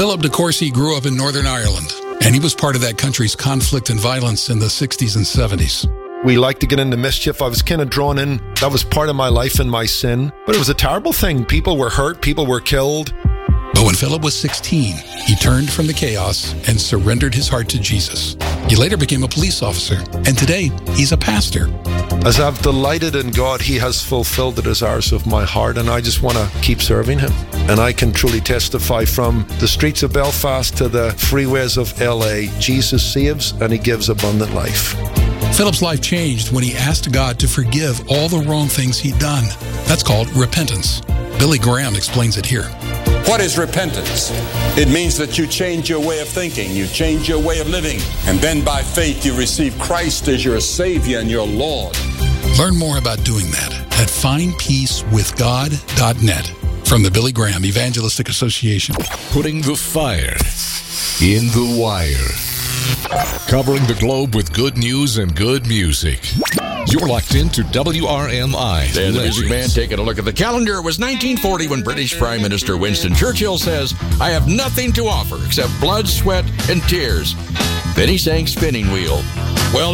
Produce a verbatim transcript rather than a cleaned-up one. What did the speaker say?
Philip de Courcy grew up in Northern Ireland, and he was part of that country's conflict and violence in the sixties and seventies. We like to get into mischief. I was kind of drawn in. That was part of my life and my sin. But it was a terrible thing. People were hurt. People were killed. But when Philip was sixteen, he turned from the chaos and surrendered his heart to Jesus. He later became a police officer, and today he's a pastor. As I've delighted in God, He has fulfilled the desires of my heart, and I just want to keep serving Him. And I can truly testify from the streets of Belfast to the freeways of L A, Jesus saves and He gives abundant life. Philip's life changed when he asked God to forgive all the wrong things he'd done. That's called repentance. Billy Graham explains it here. What is repentance? It means that you change your way of thinking, you change your way of living, and then by faith you receive Christ as your Savior and your Lord. Learn more about doing that at find peace with god dot net from the Billy Graham Evangelistic Association. Putting the fire in the wire. Covering the globe with good news and good music. You're locked into W R M I. There's the Music Man taking a look at the calendar. It was nineteen forty when British Prime Minister Winston Churchill says, "I have nothing to offer except blood, sweat, and tears." Then he sang Spinning Wheel. Well,